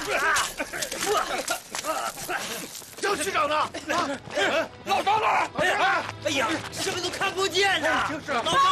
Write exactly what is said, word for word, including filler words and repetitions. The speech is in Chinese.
张区长呢？啊， 老张呢？ 哎呀， 哎呀，什么都看不见呐！ 就是老张